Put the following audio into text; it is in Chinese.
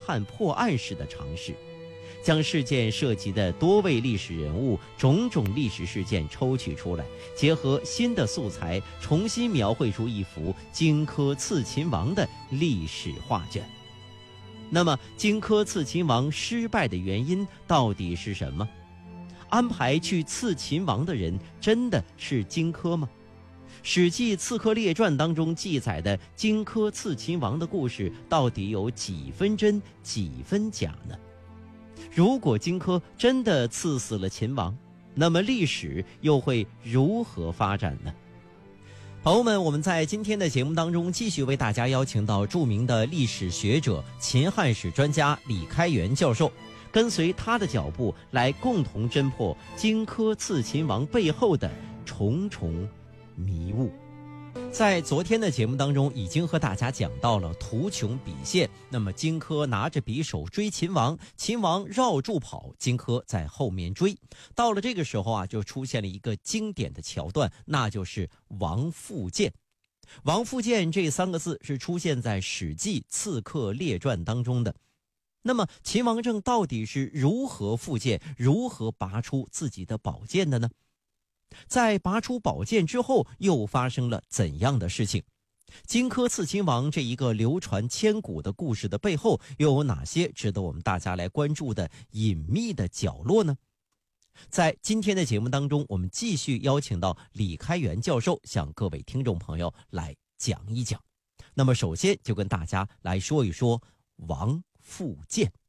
探破案时的常识，将事件涉及的多位历史人物、种种历史事件抽取出来，结合新的素材，重新描绘出一幅荆轲刺秦王的历史画卷。那么，荆轲刺秦王失败的原因到底是什么？安排去刺秦王的人真的是荆轲吗？《史记·刺客列传》当中记载的荆轲刺秦王的故事，到底有几分真几分假呢？如果荆轲真的刺死了秦王，那么历史又会如何发展呢？朋友们，我们在今天的节目当中继续为大家邀请到著名的历史学者、秦汉史专家李开元教授，跟随他的脚步来共同侦破荆轲刺秦王背后的重重迷雾。在昨天的节目当中已经和大家讲到了图穷匕现，那么荆轲拿着匕首追秦王，秦王绕住跑，荆轲在后面追。到了这个时候啊，就出现了一个经典的桥段，那就是王复见。王复见这3个字是出现在《史记·刺客列传》当中的。那么秦王政到底是如何复见，如何拔出自己的宝剑的呢？在拔出宝剑之后，又发生了怎样的事情？荆轲刺秦王这一个流传千古的故事的背后，又有哪些值得我们大家来关注的隐秘的角落呢？在今天的节目当中，我们继续邀请到李开元教授向各位听众朋友来讲一讲。那么首先就跟大家来说一说王复见。